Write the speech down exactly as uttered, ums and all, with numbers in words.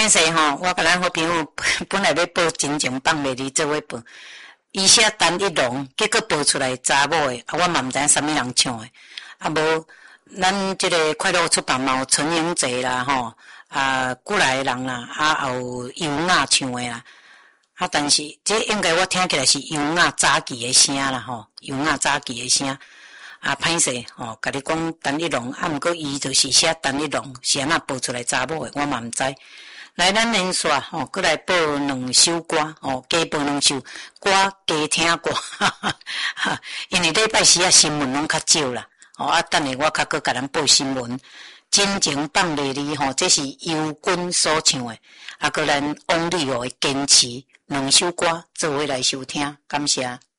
歹势吼，我甲咱好朋友本来要报真情放袂离做伙报，伊写单一龙，结果报出来查某诶，啊我嘛毋知影啥物人唱诶，啊无咱即个快乐出版嘛有陈英哲啦吼，啊古来诶人啦，啊也有尤雅唱诶啦，啊但是这应该我听起来是尤雅早期诶声啦吼，尤雅早期诶声。啊，歹势吼，甲你讲单一龙，啊，毋过伊就是写单一龙，是安那报出来查某诶，我嘛毋知。来，咱连续吼，过来报两首歌，吼，加报两首歌，加听歌，哈哈哈。因为礼拜四啊新闻拢较少啦，吼啊，等下我较搁甲咱报新闻。真情放袂离吼，这是尤军所唱诶，啊，个咱王力宏诶坚持两首歌做伙来收听，感谢。